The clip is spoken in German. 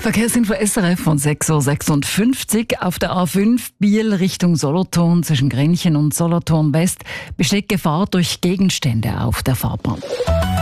Verkehrsinfo SRF von 6.56 Uhr. Auf der A5 Biel Richtung Solothurn zwischen Grenchen und Solothurn West besteht Gefahr durch Gegenstände auf der Fahrbahn.